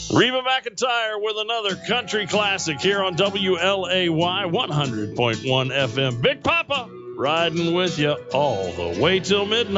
Reba McEntire with another country classic here on WLAY 100.1 FM. Big Papa riding with you all the way till midnight.